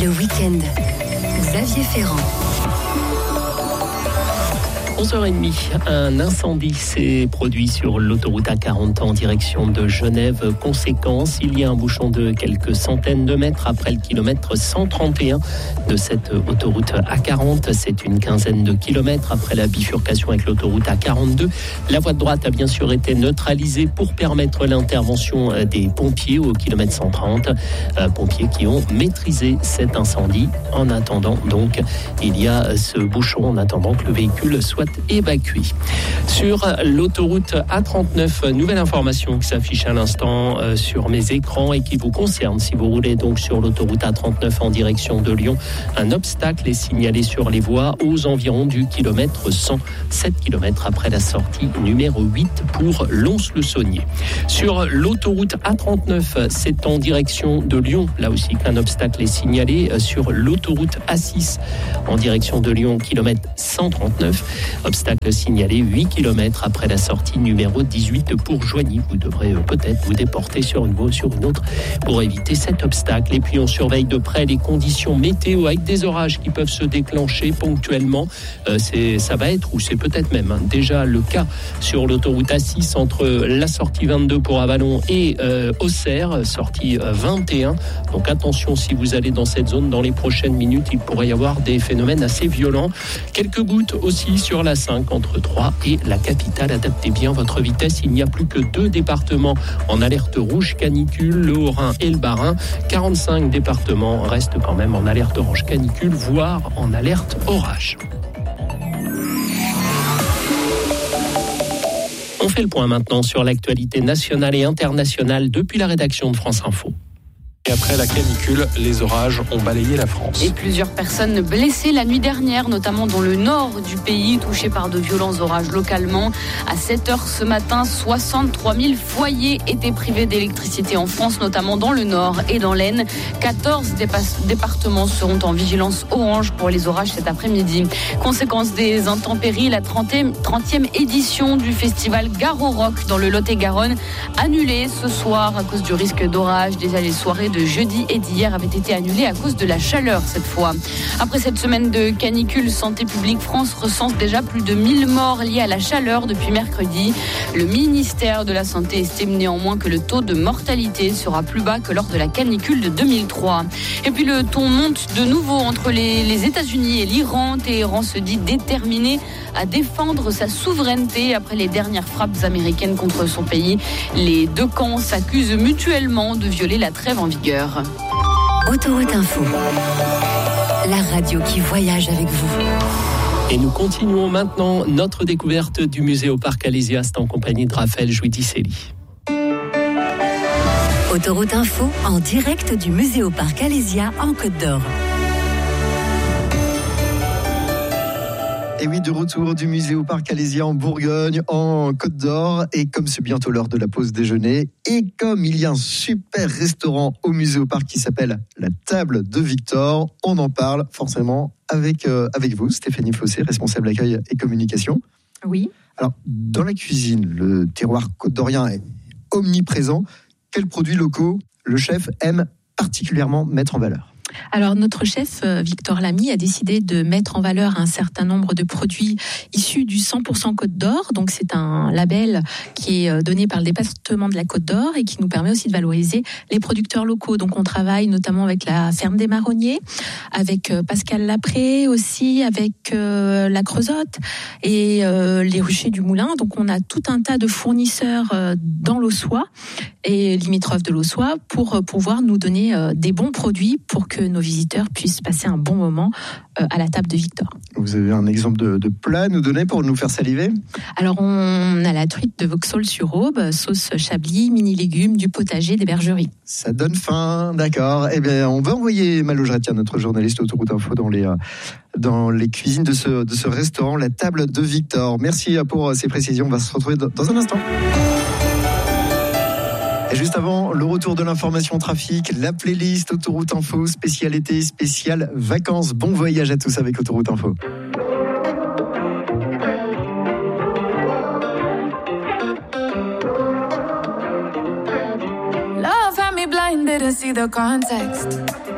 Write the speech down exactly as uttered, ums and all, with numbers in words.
Le week-end, Xavier Ferrand. onze heures trente, un incendie s'est produit sur l'autoroute A quarante en direction de Genève. Conséquence, il y a un bouchon de quelques centaines de mètres après le kilomètre cent trente et un de cette autoroute A quarante. C'est une quinzaine de kilomètres après la bifurcation avec l'autoroute A quarante-deux. La voie de droite a bien sûr été neutralisée pour permettre l'intervention des pompiers au kilomètre cent trente. Pompiers qui ont maîtrisé cet incendie. En attendant, donc, il y a ce bouchon en attendant que le véhicule soit évacué. Sur l'autoroute A trente-neuf, nouvelle information qui s'affiche à l'instant euh, sur mes écrans et qui vous concerne. Si vous roulez donc sur l'autoroute A trente-neuf en direction de Lyon, un obstacle est signalé sur les voies aux environs du kilomètre cent, sept kilomètres après la sortie numéro huit pour Lons-le-Saunier. Sur l'autoroute A trente-neuf, c'est en direction de Lyon, là aussi qu'un obstacle est signalé. Sur l'autoroute A six en direction de Lyon, kilomètre cent trente-neuf, obstacle signalé huit kilomètres après la sortie numéro dix-huit pour Joigny. Vous devrez peut-être vous déporter sur une voie ou sur une autre pour éviter cet obstacle. Et puis on surveille de près les conditions météo avec des orages qui peuvent se déclencher ponctuellement. Euh, c'est, ça va être, ou c'est peut-être même hein, déjà le cas sur l'autoroute A six entre la sortie vingt-deux pour Avallon et euh, Auxerre, sortie vingt et un. Donc attention, si vous allez dans cette zone dans les prochaines minutes, il pourrait y avoir des phénomènes assez violents. Quelques gouttes aussi sur la cinq entre Troyes et la capitale. Adaptez bien votre vitesse. Il n'y a plus que deux départements en alerte rouge canicule, le Haut-Rhin et le Bas-Rhin. quarante-cinq départements restent quand même en alerte orange canicule, voire en alerte orage. On fait le point maintenant sur l'actualité nationale et internationale depuis la rédaction de France Info. Et après la canicule, les orages ont balayé la France. Et plusieurs personnes blessées la nuit dernière, notamment dans le nord du pays, touchés par de violents orages localement. À sept heures ce matin, soixante-trois mille foyers étaient privés d'électricité en France, notamment dans le nord et dans l'Aisne. quatorze dépa- départements seront en vigilance orange pour les orages cet après-midi. Conséquence des intempéries, la trentième édition du festival Garo Rock dans le Lot-et-Garonne, annulée ce soir à cause du risque d'orage. Des allées soirées de jeudi et d'hier avaient été annulés à cause de la chaleur cette fois. Après cette semaine de canicule, Santé publique France recense déjà plus de mille morts liés à la chaleur depuis mercredi. Le ministère de la Santé estime néanmoins que le taux de mortalité sera plus bas que lors de la canicule de deux mille trois. Et puis le ton monte de nouveau entre les, les États-Unis et l'Iran. Téhéran se dit déterminé à défendre sa souveraineté après les dernières frappes américaines contre son pays. Les deux camps s'accusent mutuellement de violer la trêve en vigueur. Autoroute Info, la radio qui voyage avec vous. Et nous continuons maintenant notre découverte du musée au Parc Alésia. C'est en compagnie de Raphaël Jouidicelli. Autoroute Info en direct du musée au Parc Alésia en Côte d'Or. Et oui, de retour du musée au Parc Alésia en Bourgogne, en Côte d'Or. Et comme c'est bientôt l'heure de la pause déjeuner, et comme il y a un super restaurant au musée au Parc qui s'appelle la Table de Victor, on en parle forcément avec, euh, avec vous, Stéphanie Fossé, responsable accueil et communication. Oui. Alors, dans la cuisine, le terroir côte-d'orien est omniprésent. Quels produits locaux le chef aime particulièrement mettre en valeur ? Alors notre chef Victor Lamy a décidé de mettre en valeur un certain nombre de produits issus du cent pour cent Côte d'Or. Donc c'est un label qui est donné par le département de la Côte d'Or et qui nous permet aussi de valoriser les producteurs locaux. Donc on travaille notamment avec la ferme des Marronniers, avec Pascal Lapré aussi, avec euh, la Creusotte et euh, les ruchers du Moulin. Donc on a tout un tas de fournisseurs euh, dans l'Aussois et limitrophes de l'Aussois pour euh, pouvoir nous donner euh, des bons produits pour que nos visiteurs puissent passer un bon moment euh, à la table de Victor. Vous avez un exemple de, de plat à nous donner pour nous faire saliver ? Alors on a la truite de Vauxhall-sur-Aube, sauce chablis, mini-légumes, du potager, des bergeries. Ça donne faim, d'accord. Eh bien, on va envoyer Malo Jratia, notre journaliste Autoroute Info, dans les, euh, dans les cuisines de ce, de ce restaurant, la Table de Victor. Merci pour ces précisions. On va se retrouver dans un instant. Et juste avant, le retour de l'information trafic, la playlist Autoroute Info, spécial été, spécial vacances. Bon voyage à tous avec Autoroute Info. Love had me blind, didn't see the context.